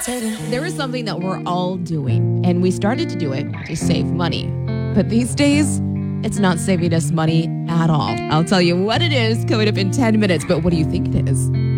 There is something that we're all doing, and we started to do it to save money. But these days, it's not saving us money at all. I'll tell you what it is coming up in 10 minutes, but what do you think it is?